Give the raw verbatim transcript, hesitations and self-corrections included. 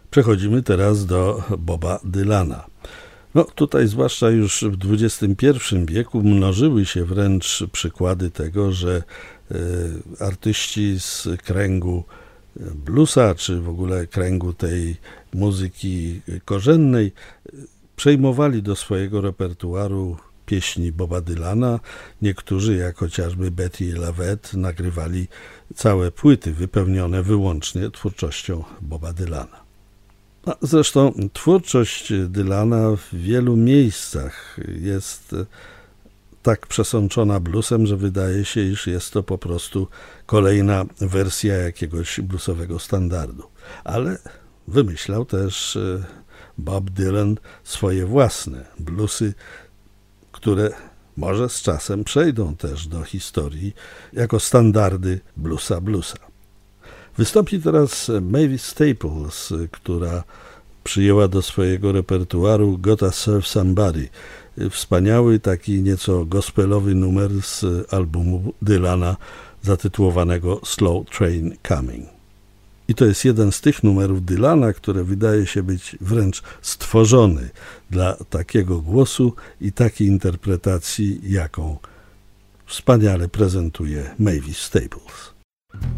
Przechodzimy teraz do Boba Dylana. No tutaj zwłaszcza już w dwudziestym pierwszym wieku mnożyły się wręcz przykłady tego, że y, artyści z kręgu bluesa, czy w ogóle kręgu tej muzyki korzennej przejmowali do swojego repertuaru pieśni Boba Dylana. Niektórzy, jak chociażby Betty LaVette, nagrywali całe płyty wypełnione wyłącznie twórczością Boba Dylana. No, zresztą twórczość Dylana w wielu miejscach jest tak przesączona bluesem, że wydaje się, iż jest to po prostu kolejna wersja jakiegoś bluesowego standardu. Ale wymyślał też Bob Dylan swoje własne bluesy, które może z czasem przejdą też do historii jako standardy bluesa bluesa. Wystąpi teraz Mavis Staples, która przyjęła do swojego repertuaru Gotta Serve Somebody, wspaniały taki nieco gospelowy numer z albumu Dylana zatytułowanego Slow Train Coming. I to jest jeden z tych numerów Dylana, które wydaje się być wręcz stworzony dla takiego głosu i takiej interpretacji, jaką wspaniale prezentuje Mavis Staples.